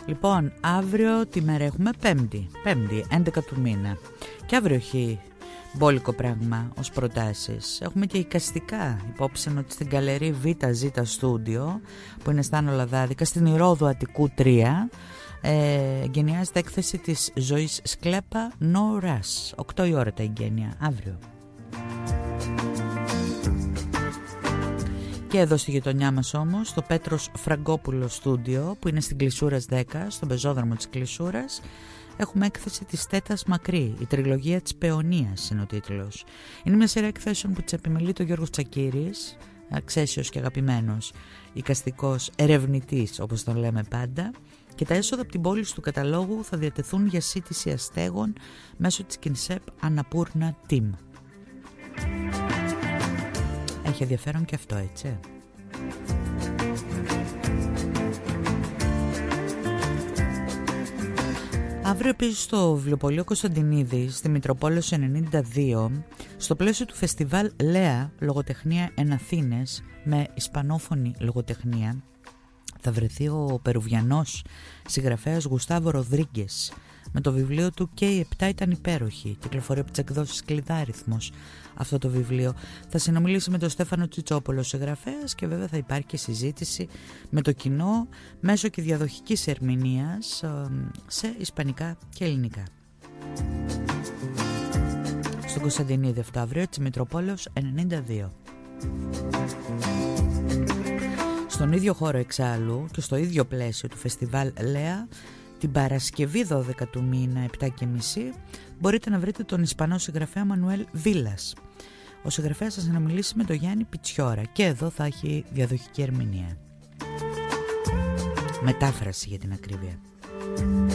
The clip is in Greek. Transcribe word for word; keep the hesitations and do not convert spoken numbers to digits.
Λοιπόν, αύριο τι μέρα έχουμε? Πέμπτη, Πέμπτη, έντεκα του μήνα. Και αύριο έχει μπόλικο πράγμα ως προτάσεις. Έχουμε και εικαστικά. Υπόψη ότι στην Γκαλερί Β' Ζ Στούντιο, που είναι στα Άνω Λαδάδικα, στην Ηρώδου Αττικού τρία, ε, εγκαινιάζεται έκθεση της Ζωής Σκλέπα No Rush. οκτώ η ώρα τα εγγένεια, αύριο. Και εδώ στη γειτονιά μας όμως, το Πέτρος Φραγκόπουλο Στούντιο, που είναι στην Κλεισούρας δέκα, στον πεζόδρομο της Κλεισούρας, έχουμε έκθεση της Τέτας Μακρύ, η τριλογία της Παιωνίας είναι ο τίτλος. Είναι μια σειρά εκθέσεων που τις επιμελεί το Γιώργος Τσακίρης, αξέσιος και αγαπημένος εικαστικός ερευνητής, όπως τον λέμε πάντα, και τα έσοδα από την πώληση του καταλόγου θα διατεθούν για σύντηση αστέγων μέσω της Κινσέπ Αναπούρνα Team. Έχει ενδιαφέρον και αυτό, έτσι. Αύριο επίσης στο βιβλιοπωλείο Κωνσταντινίδη στη Μητροπόλεως ενενήντα δύο, στο πλαίσιο του φεστιβάλ Λέα Λογοτεχνία εν Αθήνες με ισπανόφωνη λογοτεχνία, θα βρεθεί ο Περουβιανός συγγραφέας Γουστάβο Ροδρίγκες με το βιβλίο του «Και οι επτά ήταν υπέροχοι». Κυκλοφορεί από τις εκδόσεις Κλειδάριθμος αυτό το βιβλίο. Θα συνομιλήσει με τον Στέφανο Τσιτσόπολο, συγγραφέας, και βέβαια θα υπάρχει και συζήτηση με το κοινό μέσω και διαδοχικής ερμηνείας σε ισπανικά και ελληνικά. Στον Κωνσταντινίδη αυτό αύριο, της Μητροπόλεως ενενήντα δύο. Στον ίδιο χώρο εξάλλου και στο ίδιο πλαίσιο του φεστιβάλ Λέα, την Παρασκευή δώδεκα του μήνα, επτά και μισή, μπορείτε να βρείτε τον Ισπανό συγγραφέα Μανουέλ Βίλας. Ο συγγραφέας θα συνομιλήσει με τον Γιάννη Πιτσιόρα και εδώ θα έχει διαδοχική ερμηνεία. Μετάφραση για την ακρίβεια.